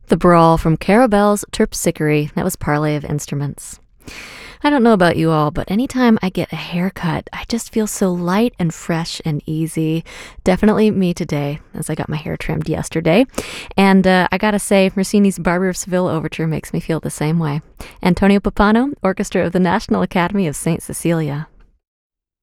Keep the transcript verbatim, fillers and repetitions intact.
The Brawl from Carabelle's Terpsichore. That was Parley of Instruments. I don't know about you all, but anytime I get a haircut, I just feel so light and fresh and easy. Definitely me today, as I got my hair trimmed yesterday. And uh, I gotta say, Rossini's Barber of Seville Overture makes me feel the same way. Antonio Pappano, Orchestra of the National Academy of Saint Cecilia.